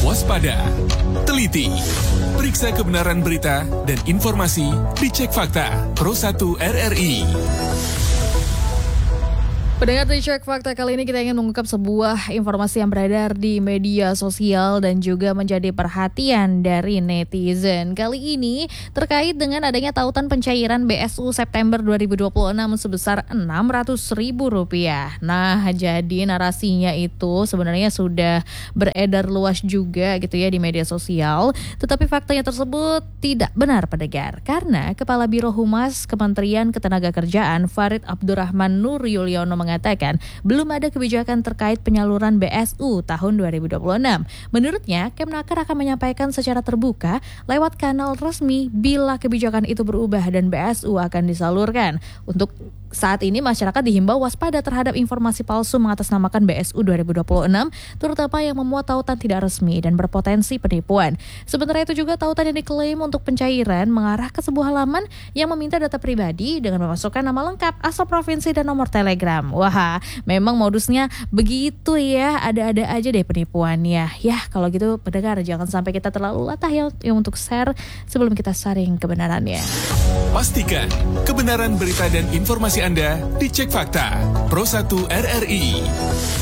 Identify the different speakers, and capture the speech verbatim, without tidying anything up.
Speaker 1: Waspada, teliti, periksa kebenaran berita dan informasi dicek fakta. Pro satu R R I.
Speaker 2: Pendengar di Cek Fakta, kali ini kita ingin mengungkap sebuah informasi yang beredar di media sosial dan juga menjadi perhatian dari netizen. Kali ini terkait dengan adanya tautan pencairan B S U September dua ribu dua puluh enam sebesar enam ratus ribu rupiah. Nah, jadi narasinya itu sebenarnya sudah beredar luas juga gitu ya di media sosial. Tetapi faktanya tersebut tidak benar, pendengar. Karena Kepala Biro Humas Kementerian Ketenagakerjaan Farid Abdurrahman Nur Yulyono mengatakan belum ada kebijakan terkait penyaluran B S U tahun dua ribu dua puluh enam. Menurutnya, Kemnaker akan menyampaikan secara terbuka lewat kanal resmi bila kebijakan itu berubah dan B S U akan disalurkan. Untuk saat ini masyarakat dihimbau waspada terhadap informasi palsu mengatasnamakan B S U dua ribu dua puluh enam, terutama yang memuat tautan tidak resmi dan berpotensi penipuan. Sementara itu juga tautan yang diklaim untuk pencairan mengarah ke sebuah halaman yang meminta data pribadi dengan memasukkan nama lengkap, asal provinsi dan nomor telegram. Wah, memang modusnya begitu ya, ada-ada aja deh penipuannya. Ya, kalau gitu pendengar jangan sampai kita terlalu latah ya, ya untuk share sebelum kita saring kebenarannya.
Speaker 1: Pastikan kebenaran berita dan informasi Anda dicek fakta. Pro satu R R I.